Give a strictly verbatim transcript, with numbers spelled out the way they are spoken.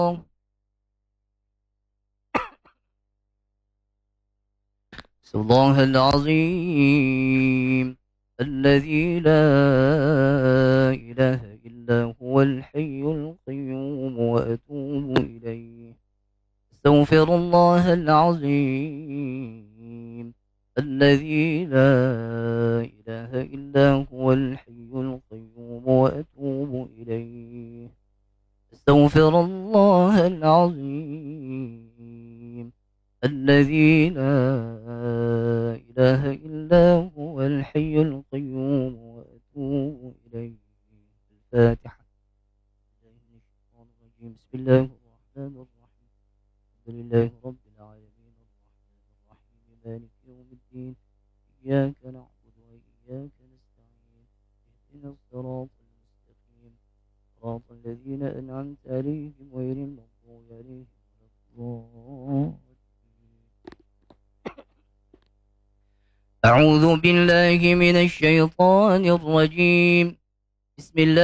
صدق الله العظيم الذي لا إله إلا هو الحي القيوم وأتوب إليه. استغفر الله العظيم الذي لا إله إلا هو الحي القيوم وأتوب إليه. استغفر الله العظيم الذي لا إله إلا هو الحي القيوم وأتوب إليه. الفاتحة. بسم الله الرحمن الرحيم. الحمد لله رب العالمين الرحمن الرحيم مالك يوم الدين. إياك نعبد وإياك نستعين. اهدنا الصراط المستقيم صراط الذين أنعمت عليهم غير المغضوب عليهم ولا الضالين. أعوذ بالله من الشيطان الرجيم. بسم الله